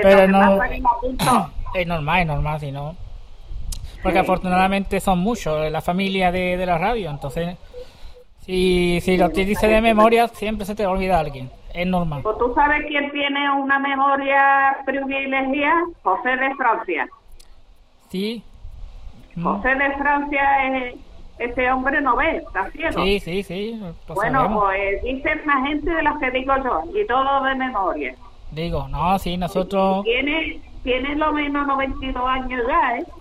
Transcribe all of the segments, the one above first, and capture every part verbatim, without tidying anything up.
pero no, es normal, es normal, si no, porque sí, afortunadamente son muchos la familia de, de la radio, entonces si, si lo te dice de memoria siempre se te olvida alguien, es normal. Pues tú sabes quién tiene una memoria privilegiada, José de Francia. Sí. José de Francia es ese hombre no ve, está ciego. Sí, sí, sí. Bueno, sabemos. Pues dicen más gente de las que digo yo, y todo de memoria. Digo, no, sí, nosotros... Tiene, tiene lo menos noventa y dos años ya, ¿eh?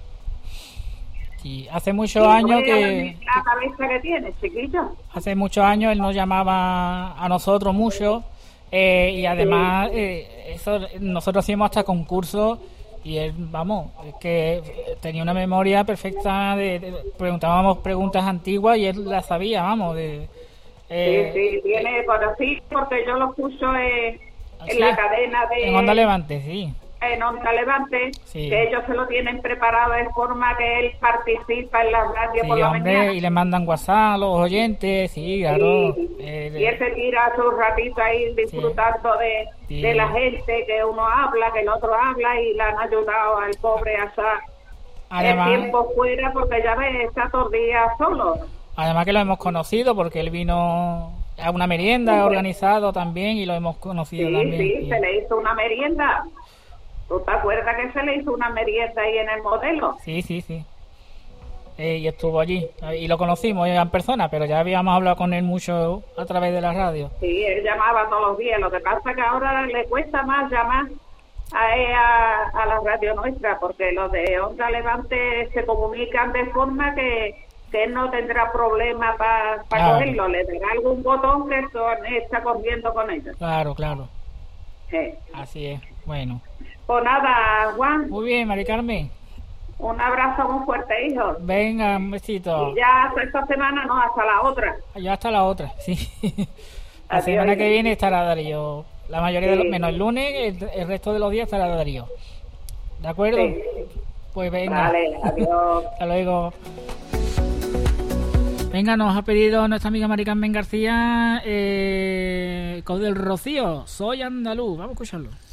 Sí, hace muchos años que... La cabeza que tiene, chiquillo. Hace muchos años él nos llamaba a nosotros mucho, eh, y además sí. eh, eso nosotros hacíamos hasta concursos. Y él, vamos, es que tenía una memoria perfecta, de, de preguntábamos preguntas antiguas y él las sabía, vamos. De, eh, sí, sí, tiene, por sí, porque yo lo escucho en, en la cadena de... En Onda Levante, sí. En Onda Levante, sí. Que ellos se lo tienen preparado de forma que él participa en la radio sí, por la hombre, mañana. Y le mandan WhatsApp a los oyentes, sí, claro. Sí, eh, y él se tira su ratito ahí disfrutando sí, de, sí. de la gente, que uno habla, que el otro habla, y le han ayudado al pobre a estar el tiempo fuera, porque ya ves, está todo el día solo. Además que lo hemos conocido porque él vino a una merienda sí, organizado también y lo hemos conocido sí, también. Sí, sí, se le hizo una merienda. ¿Tú te acuerdas que se le hizo una merienda ahí en el Modelo? Sí, sí, sí. Eh, y estuvo allí. Y lo conocimos en persona, pero ya habíamos hablado con él mucho a través de la radio. Sí, él llamaba todos los días. Lo que pasa es que ahora le cuesta más llamar a, a, a la radio nuestra, porque los de Onda Levante se comunican de forma que, que él no tendrá problema para pa claro. cogerlo. Le dará algún botón que son, está corriendo con ellos. Claro, claro. Sí. Así es. Bueno. Pues nada, Juan. Muy bien, Mari Carmen. Un abrazo muy fuerte, hijo. Venga, un besito. Y ya hasta esta semana, no, hasta la otra. Ya hasta la otra, sí. La Adiós. Semana que viene estará Darío. La mayoría sí. de los, menos el lunes, el, el resto de los días estará Darío. ¿De acuerdo? Sí. Pues venga. Vale, adiós. Hasta luego. Venga, nos ha pedido nuestra amiga Mari Carmen García, eh, con el Rocío, Soy Andaluz. Vamos a escucharlo.